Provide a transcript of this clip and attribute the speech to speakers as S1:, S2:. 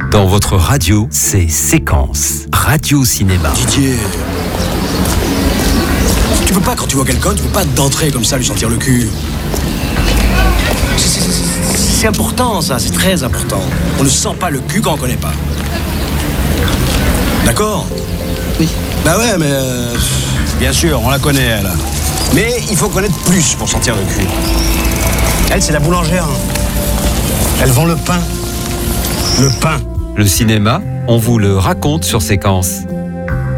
S1: Dans votre radio, c'est Séquence. Radio Cinéma.
S2: Didier, tu peux pas, quand tu vois quelqu'un, tu peux pas d'entrer comme ça, lui sentir le cul. C'est important, ça, c'est très important. On ne sent pas le cul quand on connaît pas. D'accord ?
S3: Oui.
S2: Bah ouais, mais... bien sûr, on la connaît, elle. Mais il faut connaître plus pour sentir le cul. Elle, c'est la boulangère. Elle vend le pain. Le pain.
S1: Le cinéma, on vous le raconte sur Séquence.